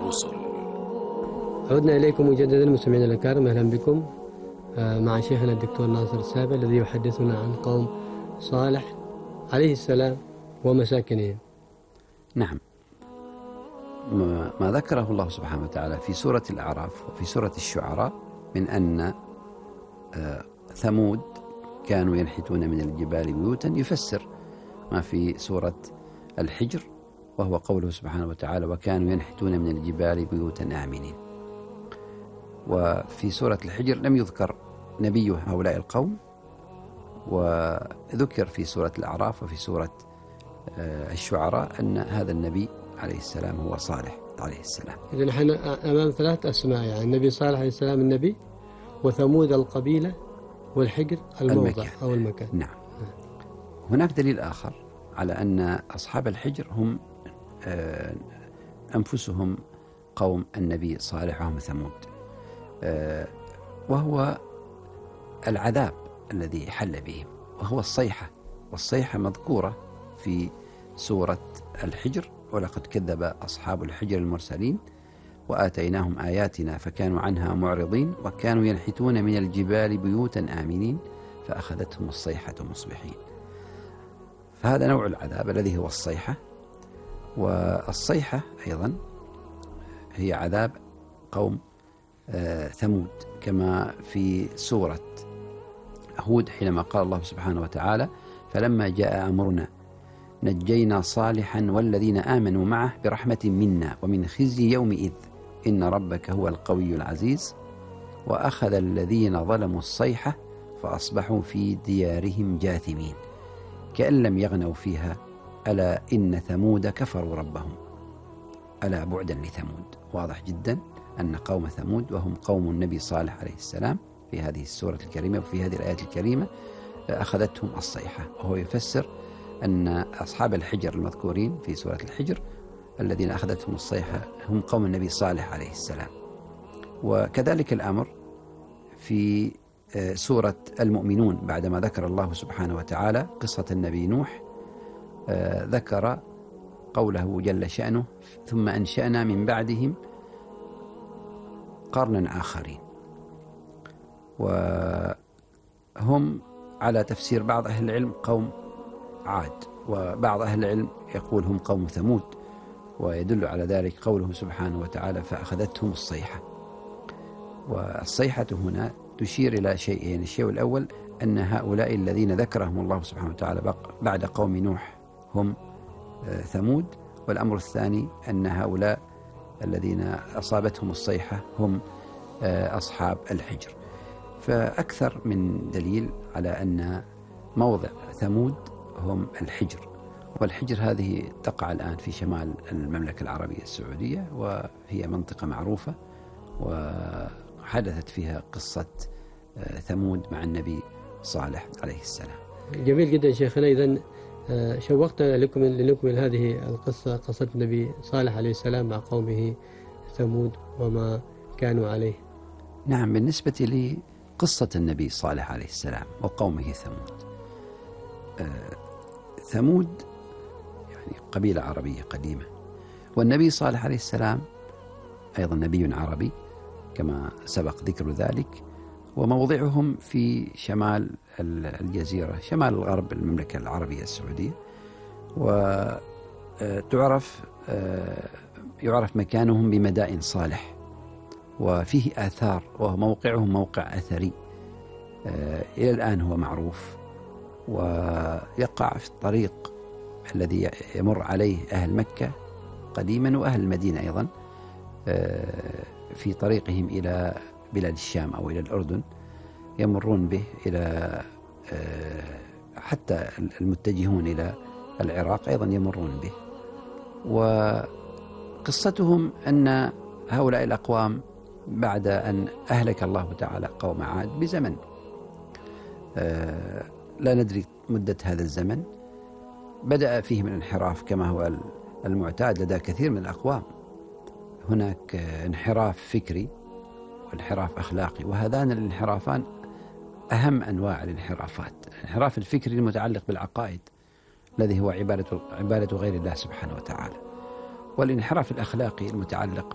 الرسل. عدنا إليكم مجددا مستمعينا الأكارم، أهلا بكم مع شيخنا الدكتور ناصر السابع الذي يحدثنا عن قوم صالح عليه السلام ومساكنهم. نعم، ما ذكره الله سبحانه وتعالى في سورة الأعراف وفي سورة الشعراء من أن ثمود كانوا ينحتون من الجبال بيوتا يفسر ما في سورة الحجر، وهو قوله سبحانه وتعالى وكانوا ينحتون من الجبال بيوتا آمنين. وفي سورة الحجر لم يذكر نبي هؤلاء القوم، وذكر في سورة الأعراف وفي سورة الشعراء أن هذا النبي عليه السلام هو صالح عليه السلام. إذن نحن أمام ثلاث أسماء، يعني النبي صالح عليه السلام النبي، وثمود القبيلة، والحجر الموضع أو المكان. نعم. هناك دليل آخر على أن أصحاب الحجر هم أنفسهم قوم النبي صالح وهم ثمود، وهو العذاب الذي حل بهم، وهو الصيحة. والصيحة مذكورة في سورة الحجر: ولقد كذب أصحاب الحجر المرسلين وآتيناهم آياتنا فكانوا عنها معرضين وكانوا ينحتون من الجبال بيوتا آمنين فأخذتهم الصيحة مصبحين. فهذا نوع العذاب الذي هو الصيحة. والصيحة أيضا هي عذاب قوم ثمود، كما في سورة هود حينما قال الله سبحانه وتعالى فلما جاء أمرنا نجينا صالحا والذين آمنوا معه برحمة منا ومن خزي يومئذ إن ربك هو القوي العزيز وأخذ الذين ظلموا الصيحة فأصبحوا في ديارهم جاثمين كأن لم يغنوا فيها ألا إن ثمود كفروا ربهم ألا بعدا لثمود. واضح جدا أن قوم ثمود وهم قوم النبي صالح عليه السلام في هذه السورة الكريمة وفي هذه الآيات الكريمة أخذتهم الصيحة، وهو يفسر أن أصحاب الحجر المذكورين في سورة الحجر الذين أخذتهم الصيحة هم قوم النبي صالح عليه السلام. وكذلك الأمر في سورة المؤمنون بعدما ذكر الله سبحانه وتعالى قصة النبي نوح، ذكر قوله جل شأنه ثم أنشأنا من بعدهم قرنا آخرين. وهم على تفسير بعض أهل العلم قوم عاد، وبعض أهل العلم يقول هم قوم ثمود، ويدل على ذلك قوله سبحانه وتعالى فأخذتهم الصيحة. والصيحة هنا تشير إلى شيئين: الشيء الأول أن هؤلاء الذين ذكرهم الله سبحانه وتعالى بعد قوم نوح هم ثمود، والأمر الثاني أن هؤلاء الذين أصابتهم الصيحة هم أصحاب الحجر. فأكثر من دليل على أن موضع ثمود هم الحجر. والحجر هذه تقع الآن في شمال المملكة العربية السعودية، وهي منطقة معروفة وحدثت فيها قصة ثمود مع النبي صالح عليه السلام. جميل جدا شيخنا. إذن شوقتنا لنكمل هذه القصة، قصة النبي صالح عليه السلام مع قومه ثمود وما كانوا عليه. نعم، بالنسبة لي قصة النبي صالح عليه السلام وقومه ثمود، ثمود يعني قبيلة عربية قديمة، والنبي صالح عليه السلام أيضا نبي عربي كما سبق ذكر ذلك، وموضعهم في شمال الجزيرة، شمال الغرب المملكة العربية السعودية. يعرف مكانهم بمدائن صالح، وفيه آثار، وموقعهم موقع أثري إلى الآن هو معروف، ويقع في الطريق الذي يمر عليه أهل مكة قديما وأهل المدينة أيضا في طريقهم إلى بلاد الشام أو إلى الأردن، يمرون به إلى حتى المتجهون إلى العراق أيضا يمرون به. وقصتهم أن هؤلاء الأقوام بعد أن أهلك الله تعالى قوم عاد بزمن لا ندري مدة هذا الزمن، بدأ فيهم الانحراف كما هو المعتاد لدى كثير من الأقوام. هناك انحراف فكري وانحراف أخلاقي، وهذان الانحرافان أهم أنواع الانحرافات. الانحراف الفكري المتعلق بالعقائد الذي هو عبادة غير الله سبحانه وتعالى، والانحراف الأخلاقي المتعلق